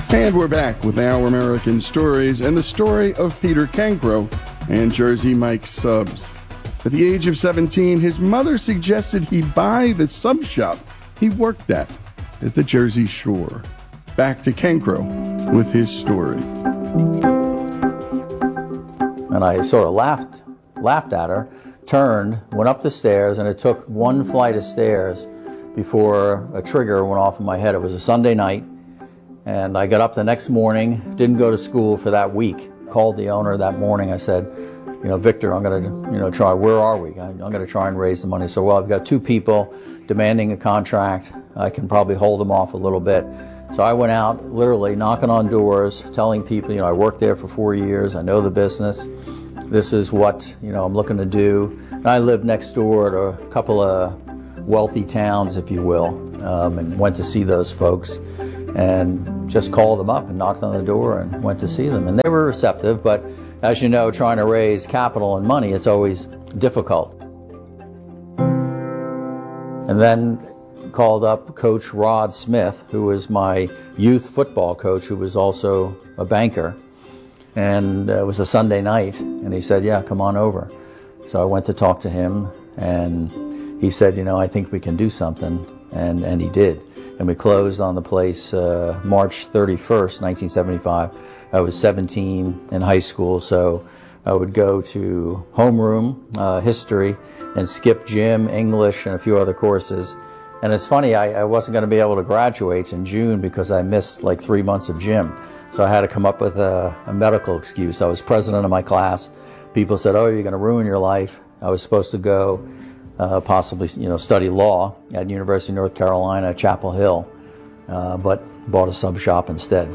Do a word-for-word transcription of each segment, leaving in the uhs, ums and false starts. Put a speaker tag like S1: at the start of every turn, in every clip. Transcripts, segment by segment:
S1: And we're back with Our American Stories and the story of Peter Cancro and Jersey Mike's Subs. At the age of seventeen, his mother suggested he buy the sub shop he worked at at the Jersey Shore. Back to Cancro with his story.
S2: And I sort of laughed, laughed at her, turned, went up the stairs, and it took one flight of stairs before a trigger went off in my head. It was a Sunday night, and I got up the next morning, didn't go to school for that week. Called the owner that morning. I said, you know, Victor, I'm going to, you know, try, where are we? I'm going to try and raise the money. So, well, I've got two people demanding a contract. I can probably hold them off a little bit. So I went out literally knocking on doors, telling people, you know, I worked there for four years. I know the business. This is what, you know, I'm looking to do. And I lived next door to a couple of wealthy towns, if you will, um, and went to see those folks. And just called them up and knocked on the door and went to see them. And they were receptive, but as you know, trying to raise capital and money, it's always difficult. And then called up Coach Rod Smith, who was my youth football coach, who was also a banker. And it was a Sunday night, and he said, yeah, come on over. So I went to talk to him, and he said, you know, I think we can do something, and, and he did. And we closed on the place uh, March thirty-first, nineteen seventy-five. I was seventeen in high school, so I would go to homeroom, uh, history, and skip gym, English, and a few other courses. And it's funny, I, I wasn't going to be able to graduate in June because I missed like three months of gym. So I had to come up with a, a medical excuse. I was president of my class. People said, oh, you're going to ruin your life. I was supposed to go Uh, possibly, you know, study law at University of North Carolina, Chapel Hill, uh, but bought a sub shop instead.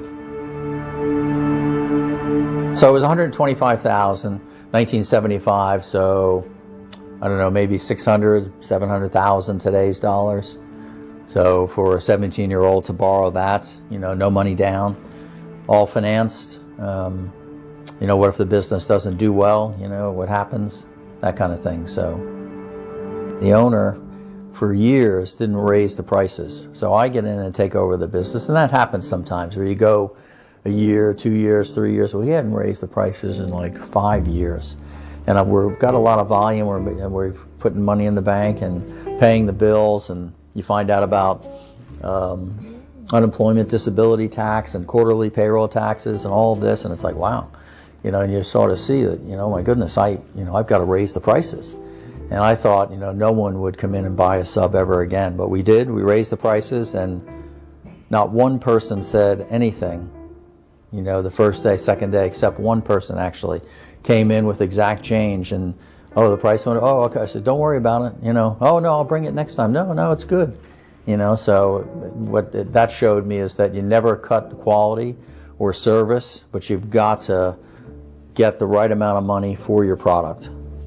S2: So it was one hundred twenty-five thousand dollars, nineteen seventy-five. So I don't know, maybe six hundred, seven hundred thousand today's dollars. So for a seventeen-year-old to borrow that, you know, no money down, all financed. Um, you know, what if the business doesn't do well? You know, what happens? That kind of thing. So the owner, for years, didn't raise the prices. So I get in and take over the business, and that happens sometimes, where you go a year, two years, three years. Well, he hadn't raised the prices in like five years. And we've got a lot of volume, we're, we're putting money in the bank and paying the bills, and you find out about um, unemployment disability tax and quarterly payroll taxes and all of this, and it's like, wow. You know, and you sort of see that, you know, my goodness, I, you know, I've got to raise the prices. And I thought, you know, no one would come in and buy a sub ever again. But we did. We raised the prices, and not one person said anything, you know, the first day, second day, except one person actually came in with exact change. And, oh, the price went, oh, okay. I said, don't worry about it. You know, oh, no, I'll bring it next time. No, no, it's good. You know, so what that showed me is that you never cut the quality or service, but you've got to get the right amount of money for your product.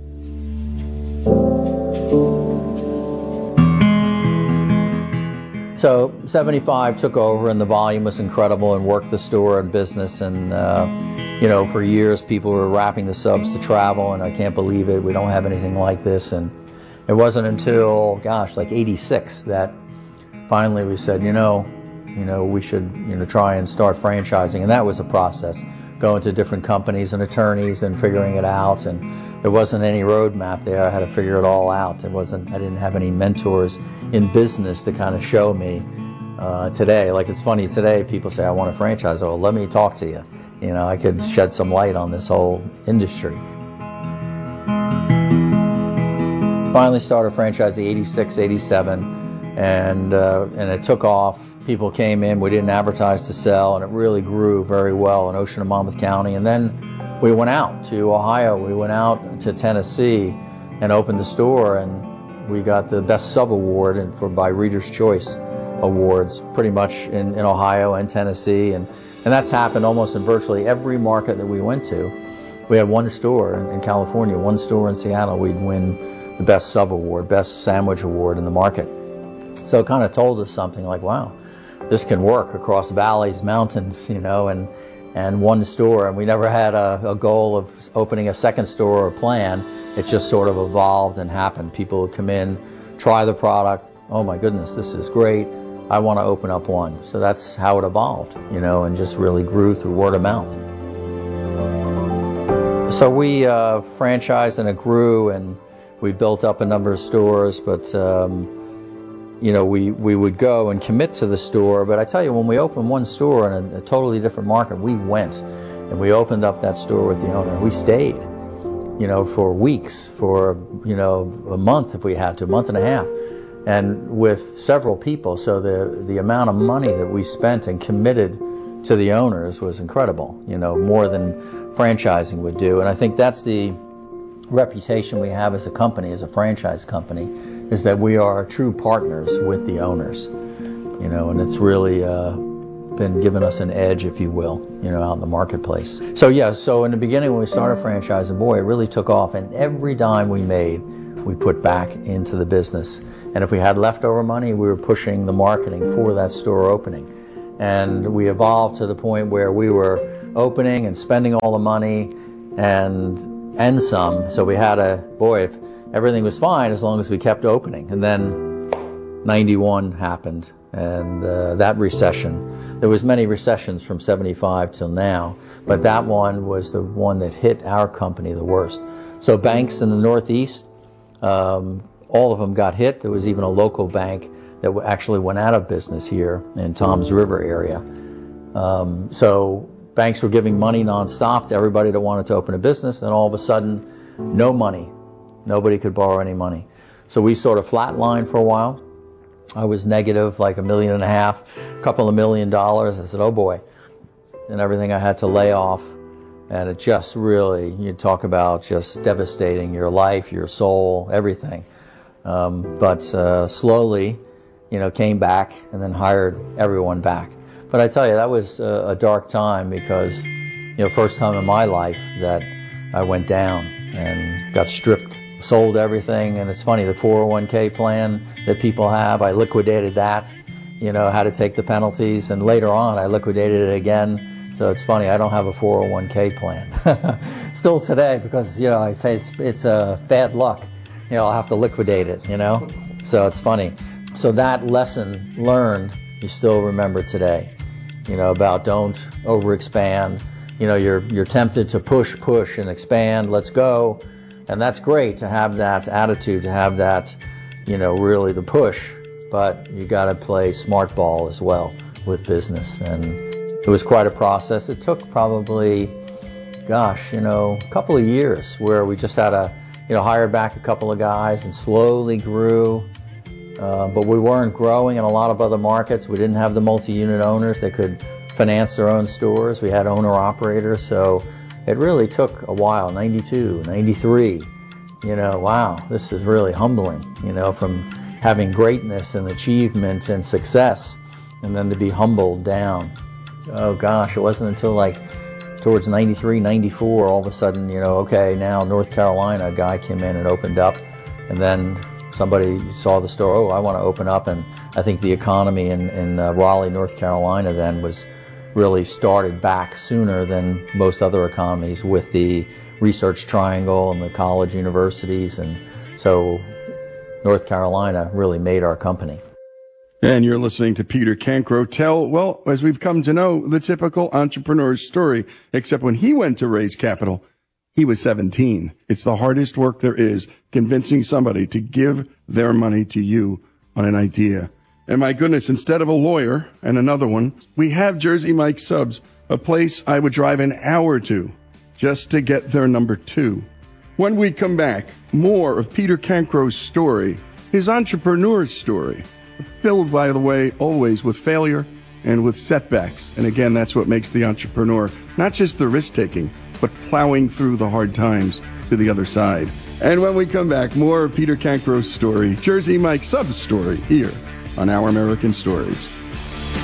S2: So seventy-five took over, and the volume was incredible, and worked the store and business. And uh, you know, for years people were wrapping the subs to travel, and I can't believe it. We don't have anything like this. And it wasn't until, gosh, like eighty-six that finally we said, you know, you know, we should, you know, try and start franchising. And that was a process, going to different companies and attorneys and figuring it out. And there wasn't any roadmap there. I had to figure it all out. It wasn't, I didn't have any mentors in business to kind of show me uh, today. Like, it's funny today, people say, I want a franchise. Oh, let me talk to you. You know, I could shed some light on this whole industry. Finally started franchising eighty-six, eighty-seven, and uh, and it took off. People came in, we didn't advertise to sell, and it really grew very well in Ocean and Monmouth County. And then we went out to Ohio, we went out to Tennessee and opened the store, and we got the Best Sub Award and for by Reader's Choice Awards pretty much in, in Ohio and Tennessee. And, and that's happened almost in virtually every market that we went to. We had one store in, in California, one store in Seattle, we'd win the Best Sub Award, Best Sandwich Award in the market. So it kind of told us something like, wow, this can work across valleys, mountains, you know, and and one store. And we never had a, a goal of opening a second store or plan. It just sort of evolved and happened. People would come in, try the product. Oh my goodness, this is great. I want to open up one. So that's how it evolved, you know, and just really grew through word of mouth. So we uh, franchised and it grew, and we built up a number of stores, but um, you know, we, we would go and commit to the store. But I tell you, when we opened one store in a, a totally different market, we went and we opened up that store with the owner. We stayed, you know, for weeks, for, you know, a month if we had to, a month and a half, and with several people. So the, the amount of money that we spent and committed to the owners was incredible, you know, more than franchising would do. And I think that's the reputation we have as a company, as a franchise company, is that we are true partners with the owners, you know, and it's really uh, been giving us an edge, if you will, you know, out in the marketplace. So yeah, so in the beginning when we started franchising, boy, it really took off, and every dime we made, we put back into the business. And if we had leftover money, we were pushing the marketing for that store opening. And we evolved to the point where we were opening and spending all the money and and some. So we had a, boy, if everything was fine as long as we kept opening. And then ninety-one happened, and uh, that recession. There was many recessions from seventy-five till now, but that one was the one that hit our company the worst. So banks in the Northeast, um, all of them got hit. There was even a local bank that actually went out of business here in Toms River area. Um, so banks were giving money nonstop to everybody that wanted to open a business, and all of a sudden, no money. Nobody could borrow any money. So we sort of flatlined for a while. I was negative like a million and a half, a couple of million dollars. I said, oh boy. And everything I had to lay off. And it just really, you talk about just devastating your life, your soul, everything. Um, but uh, slowly, you know, came back and then hired everyone back. But I tell you, that was a, a dark time because, you know, first time in my life that I went down and got stripped, sold everything. And it's funny, the four oh one K plan that people have, I liquidated that, you know, had to take the penalties. And later on, I liquidated it again. So it's funny, I don't have a four oh one K plan.
S3: Still today, because, you know, I say it's, it's uh, bad luck. You know, I'll have to liquidate it, you know?
S2: So it's funny. So that lesson learned, you still remember today, you know, about don't overexpand. You know, you're, you're tempted to push, push and expand, let's go. And that's great to have that attitude, to have that, you know, really the push, but you got to play smart ball as well with business. And it was quite a process. It took probably, gosh, you know, a couple of years where we just had to, you know, hire back a couple of guys and slowly grew. Uh, but we weren't growing in a lot of other markets. We didn't have the multi-unit owners that could finance their own stores. We had owner-operators, so it really took a while, ninety-two, ninety-three. You know, wow, this is really humbling, you know, from having greatness and achievement and success, and then to be humbled down. Oh gosh, it wasn't until like towards ninety-three, ninety-four, all of a sudden, you know, okay, now North Carolina, a guy came in and opened up, and then somebody saw the store, oh, I want to open up, and I think the economy in, in uh, Raleigh, North Carolina then was really started back sooner than most other economies with the research triangle and the college universities, and so North Carolina really made our company.
S1: And you're listening to Peter Cancro tell, well, as we've come to know, the typical entrepreneur's story, except when he went to raise capital, he was seventeen. It's the hardest work there is, convincing somebody to give their money to you on an idea. And my goodness, instead of a lawyer and another one, we have Jersey Mike Subs, a place I would drive an hour to just to get their number two. When we come back, more of Peter Cancro's story, his entrepreneur's story, filled, by the way, always with failure and with setbacks. And again, that's what makes the entrepreneur, not just the risk-taking, but plowing through the hard times to the other side. And when we come back, more of Peter Cancro's story, Jersey Mike Subs' story, here on Our American Stories.